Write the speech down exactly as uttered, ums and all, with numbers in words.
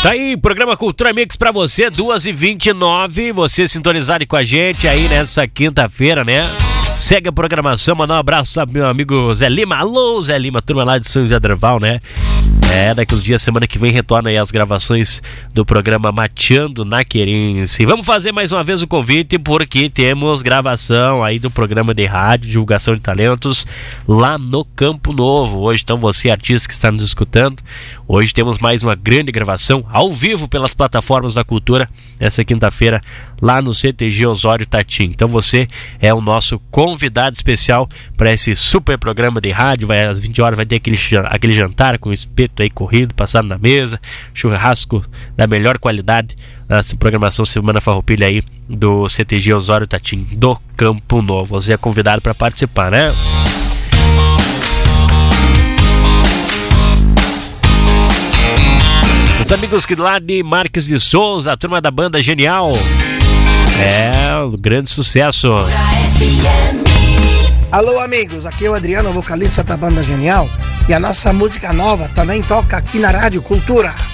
Tá aí, programa Cultura Mix pra você, duas e vinte e nove, você sintonizado com a gente aí nessa quinta-feira, né? Segue a programação, mandar um abraço ao meu amigo Zé Lima. Alô, Zé Lima, turma lá de São José do Herval, né? É, daqui uns dias, semana que vem, retorna aí as gravações do programa Mateando na Querência. E vamos fazer mais uma vez o convite, porque temos gravação aí do programa de rádio, divulgação de talentos, lá no Campo Novo. Hoje, então, você, artista que está nos escutando, hoje temos mais uma grande gravação, ao vivo, pelas plataformas da cultura, essa quinta-feira, lá no C T G Osório Tatim. Então, você é o nosso convidado especial para esse super programa de rádio. Vai, às vinte horas vai ter aquele, aquele jantar com espeto aí corrido, passado na mesa, churrasco da melhor qualidade, nessa programação Semana Farroupilha aí do C T G Osório Tatim, do Campo Novo. Você é convidado para participar, né? Os amigos que lá de Marques de Souza, a turma da banda Genial. É, um grande sucesso. Alô, amigos, aqui é o Adriano, vocalista da banda Genial, e a nossa música nova também toca aqui na Rádio Cultura.